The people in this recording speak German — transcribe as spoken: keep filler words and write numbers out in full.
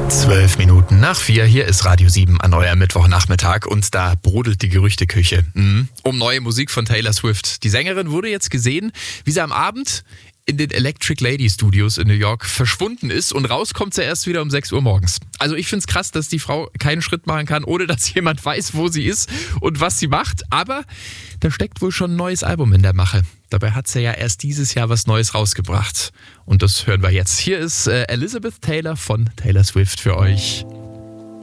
Zwölf Minuten nach vier, hier ist Radio sieben an eurem Mittwochnachmittag und da brodelt die Gerüchteküche mhm. um neue Musik von Taylor Swift. Die Sängerin wurde jetzt gesehen, wie sie am Abend in den Electric Lady Studios in New York verschwunden ist und rauskommt sie erst wieder um sechs Uhr morgens. Also ich finde es krass, dass die Frau keinen Schritt machen kann, ohne dass jemand weiß, wo sie ist und was sie macht. Aber da steckt wohl schon ein neues Album in der Mache. Dabei hat sie ja erst dieses Jahr was Neues rausgebracht. Und das hören wir jetzt. Hier ist äh, Elizabeth Taylor von Taylor Swift für euch.